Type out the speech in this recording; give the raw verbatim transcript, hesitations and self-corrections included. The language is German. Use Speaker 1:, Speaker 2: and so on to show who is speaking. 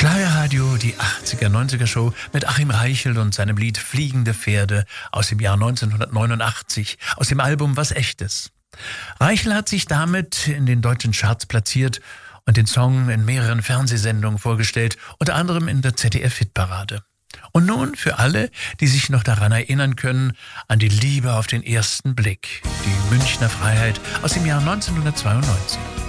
Speaker 1: Schlagerradio, die achtziger, neunziger Show mit Achim Reichel und seinem Lied Fliegende Pferde aus dem Jahr neunzehnhundertneunundachtzig, aus dem Album Was Echtes. Reichel hat sich damit in den deutschen Charts platziert und den Song in mehreren Fernsehsendungen vorgestellt, unter anderem in der Z D F-Hitparade. Und nun für alle, die sich noch daran erinnern können, an die Liebe auf den ersten Blick, die Münchner Freiheit aus dem Jahr neunzehnhundertzweiundneunzig.